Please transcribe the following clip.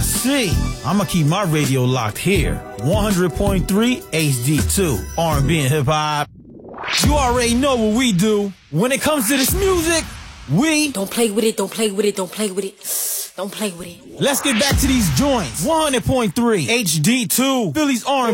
I see. I'ma keep my radio locked here. 100.3 HD2. R&B and hip hop. You already know what we do. When it comes to this music, we don't play with it, don't play with it, don't play with it. Don't play with it. Let's get back to these joints. 100.3 HD2. Philly's R&B.